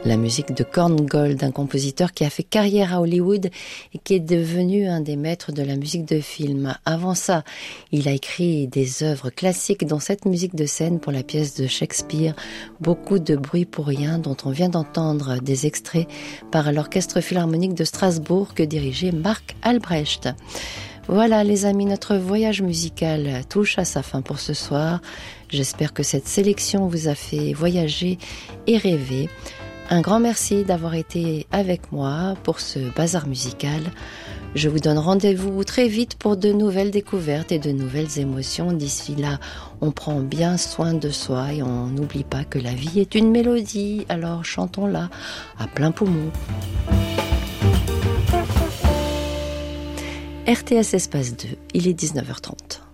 La musique de Korngold, un compositeur qui a fait carrière à Hollywood et qui est devenu un des maîtres de la musique de film. Avant ça, il a écrit des œuvres classiques dont cette musique de scène pour la pièce de Shakespeare, Beaucoup de bruit pour rien, dont on vient d'entendre des extraits par l'Orchestre Philharmonique de Strasbourg que dirigeait Marc Albrecht. Voilà les amis, notre voyage musical touche à sa fin pour ce soir. J'espère que cette sélection vous a fait voyager et rêver. Un grand merci d'avoir été avec moi pour ce bazar musical. Je vous donne rendez-vous très vite pour de nouvelles découvertes et de nouvelles émotions. D'ici là, on prend bien soin de soi et on n'oublie pas que la vie est une mélodie. Alors chantons-la à plein poumon. RTS Espace 2, il est 19h30.